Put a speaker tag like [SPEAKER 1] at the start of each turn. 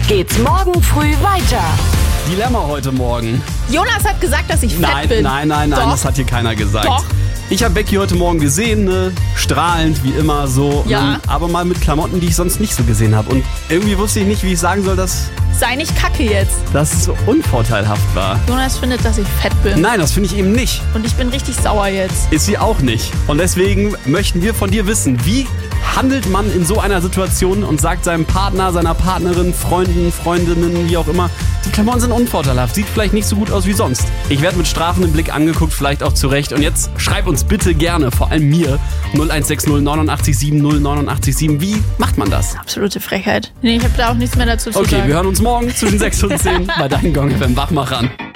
[SPEAKER 1] geht's morgen früh weiter.
[SPEAKER 2] Dilemma heute Morgen.
[SPEAKER 3] Jonas hat gesagt, dass ich fett bin.
[SPEAKER 2] Nein,
[SPEAKER 3] Doch.
[SPEAKER 2] das hat hier keiner gesagt.
[SPEAKER 3] Doch.
[SPEAKER 2] Ich habe Becky heute Morgen gesehen, ne? Strahlend, wie immer so.
[SPEAKER 3] Ja.
[SPEAKER 2] Aber mal mit Klamotten, die ich sonst nicht so gesehen habe. Und irgendwie wusste ich nicht, wie ich sagen soll, dass
[SPEAKER 3] Sei nicht kacke jetzt.
[SPEAKER 2] das so unvorteilhaft war.
[SPEAKER 3] Jonas findet, dass ich fett bin.
[SPEAKER 2] Nein, das finde ich eben nicht.
[SPEAKER 3] Und ich bin richtig sauer jetzt.
[SPEAKER 2] Ist sie auch nicht. Und deswegen möchten wir von dir wissen, wie handelt man in so einer Situation und sagt seinem Partner, seiner Partnerin, Freunden, Freundinnen, wie auch immer, die Klamotten sind unvorteilhaft, sieht vielleicht nicht so gut aus wie sonst. Ich werde mit strafendem Blick angeguckt, vielleicht auch zurecht. Und jetzt schreib uns bitte gerne, vor allem mir, 0160 89 70 89 7. Wie macht man das?
[SPEAKER 3] Absolute Frechheit. Nee, ich habe da auch nichts mehr dazu zu
[SPEAKER 2] Okay,
[SPEAKER 3] sagen.
[SPEAKER 2] wir hören uns morgen zwischen 6 und 10 bei deinen Gong FM Wachmachern.